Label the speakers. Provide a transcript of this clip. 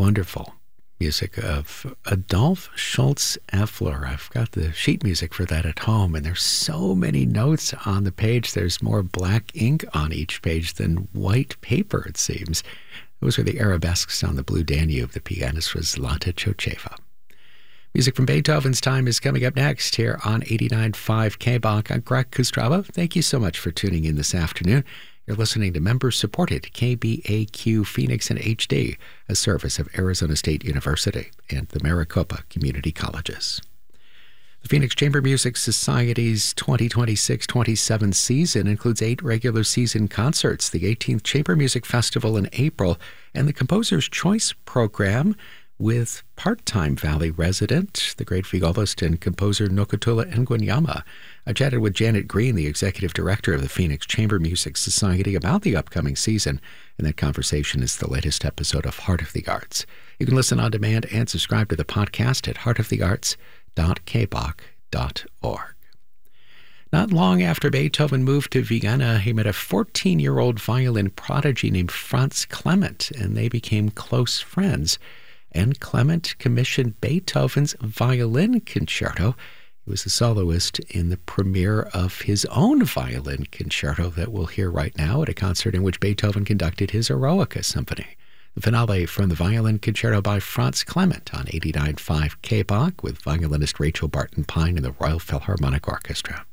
Speaker 1: wonderful music of Adolphe Schultz-Effler. I've got the sheet music for that at home, and there's so many notes on the page. There's more black ink on each page than white paper, it seems. Those were the arabesques on the Blue Danube. The pianist was Zlata Chocheva. Music from Beethoven's time is coming up next here on 89.5 KBOK. I'm Greg Kustrava. Thank you so much for tuning in this afternoon. You're listening to member-supported KBAQ Phoenix and HD, a service of Arizona State University and the Maricopa Community Colleges. The Phoenix Chamber Music Society's 2026-27 season includes 8 regular season concerts, the 18th Chamber Music Festival in April, and the Composer's Choice Program with part-time Valley resident, the great violist and composer Nokutula Ngwenyama. I chatted with Janet Green, the executive director of the Phoenix Chamber Music Society, about the upcoming season, and that conversation is the latest episode of Heart of the Arts. You can listen on demand and subscribe to the podcast at heartofthearts.kbok.org. Not long after Beethoven moved to Vienna, he met a 14-year-old violin prodigy named Franz Clement, and they became close friends. And Clement commissioned Beethoven's violin concerto. He was a soloist in the premiere of his own violin concerto that we'll hear right now at a concert in which Beethoven conducted his Eroica Symphony. The finale from the violin concerto by Franz Clement on 89.5 KBOK with violinist Rachel Barton Pine and the Royal Philharmonic Orchestra.